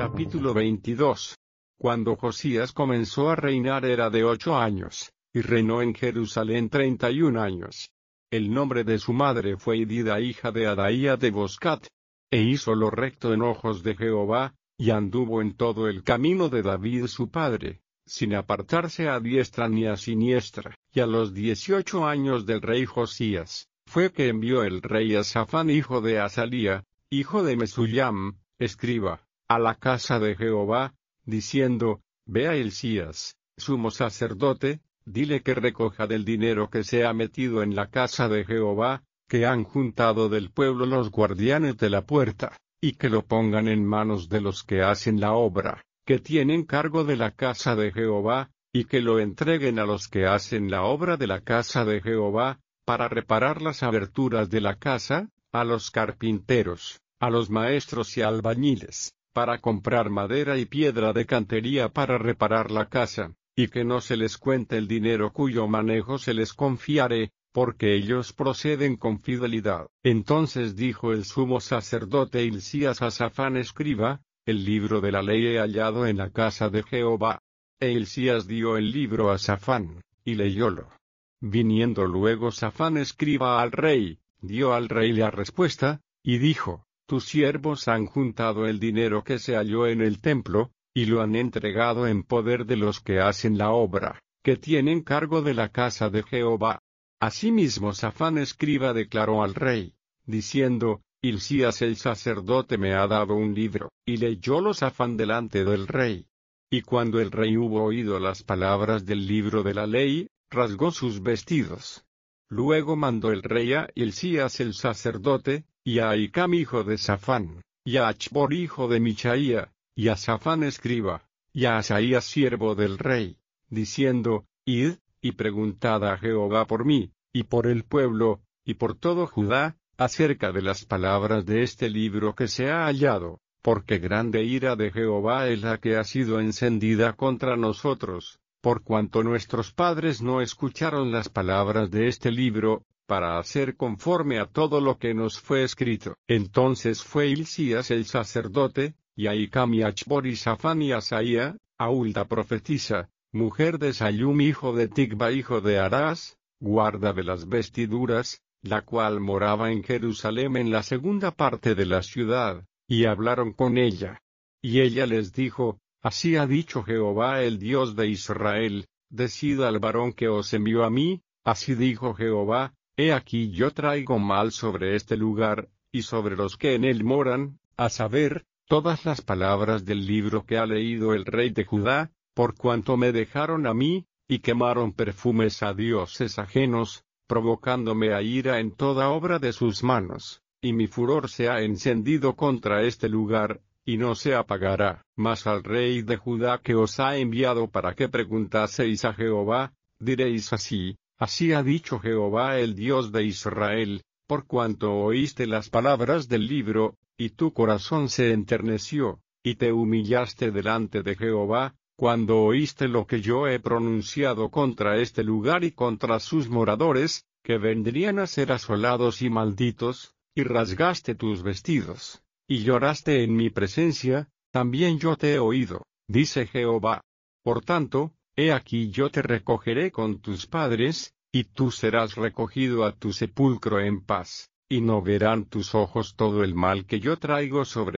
Capítulo 22. Cuando Josías comenzó a reinar era de 8 años, y reinó en Jerusalén 31 años. El nombre de su madre fue Idida, hija de Adaía de Boscat. E hizo lo recto en ojos de Jehová, y anduvo en todo el camino de David su padre, sin apartarse a diestra ni a siniestra. Y a los 18 años del rey Josías, fue que envió el rey a Safán hijo de Azalía, hijo de Mesullam, escriba, a la casa de Jehová, diciendo: Ve a Hilcías, sumo sacerdote, dile que recoja del dinero que se ha metido en la casa de Jehová, que han juntado del pueblo los guardianes de la puerta, y que lo pongan en manos de los que hacen la obra, que tienen cargo de la casa de Jehová, y que lo entreguen a los que hacen la obra de la casa de Jehová, para reparar las aberturas de la casa, a los carpinteros, a los maestros y albañiles, para comprar madera y piedra de cantería para reparar la casa, y que no se les cuente el dinero cuyo manejo se les confiare, porque ellos proceden con fidelidad. Entonces dijo el sumo sacerdote Hilcías a Safán escriba: El libro de la ley he hallado en la casa de Jehová. E Hilcías dio el libro a Safán, y leyólo. Viniendo luego Safán escriba al rey, dio al rey la respuesta, y dijo: Tus siervos han juntado el dinero que se halló en el templo, y lo han entregado en poder de los que hacen la obra, que tienen cargo de la casa de Jehová. Asimismo Safán escriba declaró al rey, diciendo: Hilcías el sacerdote me ha dado un libro, y leyólo Safán delante del rey. Y cuando el rey hubo oído las palabras del libro de la ley, rasgó sus vestidos. Luego mandó el rey a Hilcías el sacerdote, y a Ahicam hijo de Safán, y a Achbor hijo de Michaía, y a Safán escriba, y a Asaías siervo del rey, diciendo: Id, y preguntad a Jehová por mí, y por el pueblo, y por todo Judá, acerca de las palabras de este libro que se ha hallado, porque grande ira de Jehová es la que ha sido encendida contra nosotros, por cuanto nuestros padres no escucharon las palabras de este libro, para hacer conforme a todo lo que nos fue escrito. Entonces fue Hilcías el sacerdote, y Ahicam y Achbor y Safán y Asaía, a Hulda profetisa, mujer de Sallum hijo de Tigba hijo de Arás, guarda de las vestiduras, la cual moraba en Jerusalén en la segunda parte de la ciudad, y hablaron con ella. Y ella les dijo: Así ha dicho Jehová el Dios de Israel, decid al varón que os envió a mí, así dijo Jehová: He aquí yo traigo mal sobre este lugar, y sobre los que en él moran, a saber, todas las palabras del libro que ha leído el rey de Judá, por cuanto me dejaron a mí, y quemaron perfumes a dioses ajenos, provocándome a ira en toda obra de sus manos, y mi furor se ha encendido contra este lugar, y no se apagará. Mas al rey de Judá que os ha enviado para que preguntaseis a Jehová, diréis así: Así ha dicho Jehová el Dios de Israel, por cuanto oíste las palabras del libro, y tu corazón se enterneció, y te humillaste delante de Jehová, cuando oíste lo que yo he pronunciado contra este lugar y contra sus moradores, que vendrían a ser asolados y malditos, y rasgaste tus vestidos, y lloraste en mi presencia, también yo te he oído, dice Jehová. Por tanto, he aquí yo te recogeré con tus padres, y tú serás recogido a tu sepulcro en paz, y no verán tus ojos todo el mal que yo traigo sobre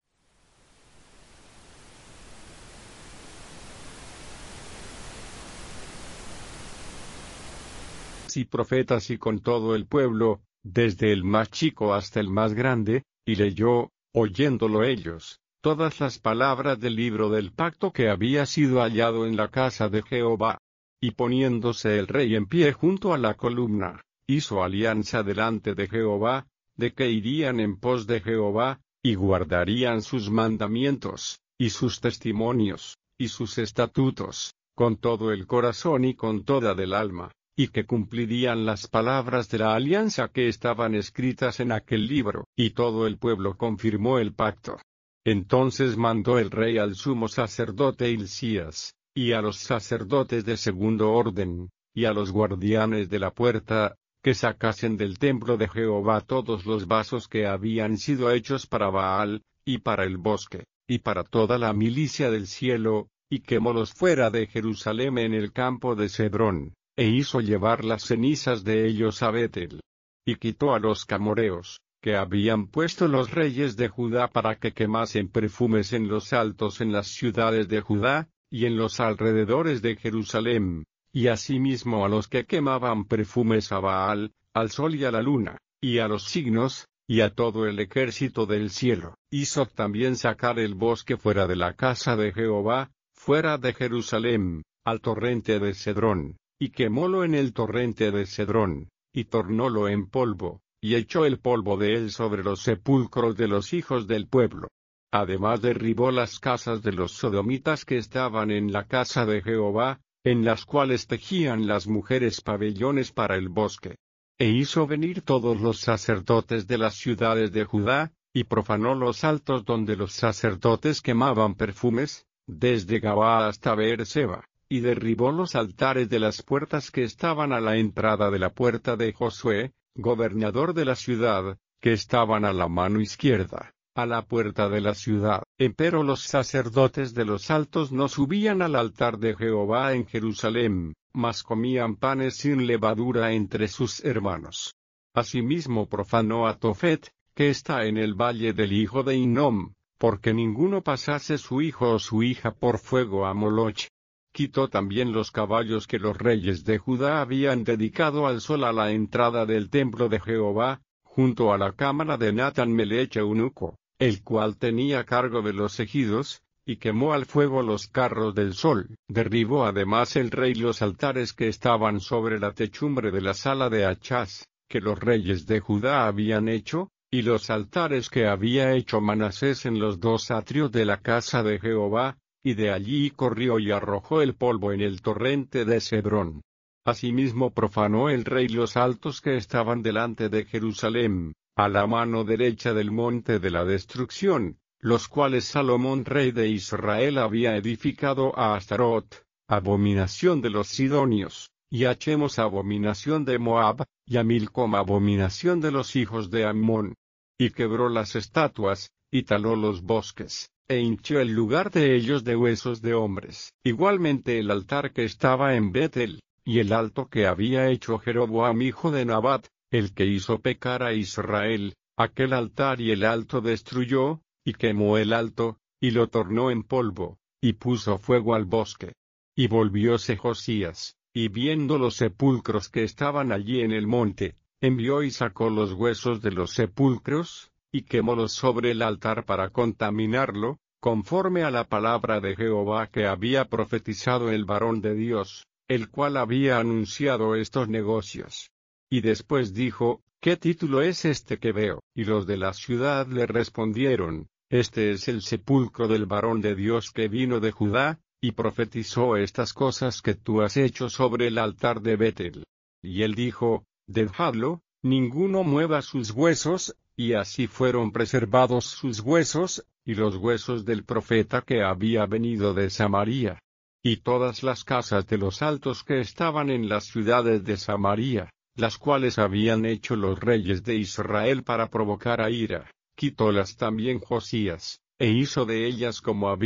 y profetas y con todo el pueblo, desde el más chico hasta el más grande, y leyó, oyéndolo ellos, todas las palabras del libro del pacto que había sido hallado en la casa de Jehová. Y poniéndose el rey en pie junto a la columna, hizo alianza delante de Jehová, de que irían en pos de Jehová, y guardarían sus mandamientos, y sus testimonios, y sus estatutos, con todo el corazón y con toda del alma, y que cumplirían las palabras de la alianza que estaban escritas en aquel libro. Y todo el pueblo confirmó el pacto. Entonces mandó el rey al sumo sacerdote Hilcías, y a los sacerdotes de segundo orden, y a los guardianes de la puerta, que sacasen del templo de Jehová todos los vasos que habían sido hechos para Baal, y para el bosque, y para toda la milicia del cielo, y quemólos fuera de Jerusalén en el campo de Cedrón, e hizo llevar las cenizas de ellos a Betel. Y quitó a los camoreos, que habían puesto los reyes de Judá para que quemasen perfumes en los altos en las ciudades de Judá, y en los alrededores de Jerusalén, y asimismo a los que quemaban perfumes a Baal, al sol y a la luna, y a los signos, y a todo el ejército del cielo. Hizo también sacar el bosque fuera de la casa de Jehová, fuera de Jerusalén, al torrente de Cedrón, y quemólo en el torrente de Cedrón, y tornólo en polvo, y echó el polvo de él sobre los sepulcros de los hijos del pueblo. Además derribó las casas de los sodomitas que estaban en la casa de Jehová, en las cuales tejían las mujeres pabellones para el bosque. E hizo venir todos los sacerdotes de las ciudades de Judá, y profanó los altos donde los sacerdotes quemaban perfumes, desde Gabaa hasta Beerseba, y derribó los altares de las puertas que estaban a la entrada de la puerta de Josué, gobernador de la ciudad, que estaban a la mano izquierda, a la puerta de la ciudad. Empero los sacerdotes de los altos no subían al altar de Jehová en Jerusalén, mas comían panes sin levadura entre sus hermanos. Asimismo profanó a Tofet, que está en el valle del hijo de Hinnom, porque ninguno pasase su hijo o su hija por fuego a Moloch. Quitó también los caballos que los reyes de Judá habían dedicado al sol a la entrada del templo de Jehová, junto a la cámara de Natán Melech eunuco, el cual tenía cargo de los ejidos, y quemó al fuego los carros del sol. Derribó además el rey los altares que estaban sobre la techumbre de la sala de Achaz, que los reyes de Judá habían hecho, y los altares que había hecho Manasés en los dos atrios de la casa de Jehová, y de allí corrió y arrojó el polvo en el torrente de Cedrón. Asimismo profanó el rey los altos que estaban delante de Jerusalén, a la mano derecha del monte de la destrucción, los cuales Salomón rey de Israel había edificado a Astarot, abominación de los sidonios, y a Chemos abominación de Moab, y a Milcom abominación de los hijos de Ammón. Y quebró las estatuas, y taló los bosques, e hinchió el lugar de ellos de huesos de hombres. Igualmente el altar que estaba en Betel, y el alto que había hecho Jeroboam hijo de Nabat, el que hizo pecar a Israel, aquel altar y el alto destruyó, y quemó el alto, y lo tornó en polvo, y puso fuego al bosque. Y volvióse Josías, y viendo los sepulcros que estaban allí en el monte, envió y sacó los huesos de los sepulcros, y quemólos sobre el altar para contaminarlo, conforme a la palabra de Jehová que había profetizado el varón de Dios, el cual había anunciado estos negocios. Y después dijo, ¿qué título es este que veo? Y los de la ciudad le respondieron, este es el sepulcro del varón de Dios que vino de Judá, y profetizó estas cosas que tú has hecho sobre el altar de Betel. Y él dijo, dejadlo, ninguno mueva sus huesos, y así fueron preservados sus huesos, y los huesos del profeta que había venido de Samaria. Y todas las casas de los altos que estaban en las ciudades de Samaria, las cuales habían hecho los reyes de Israel para provocar a ira, quitólas también Josías, e hizo de ellas como había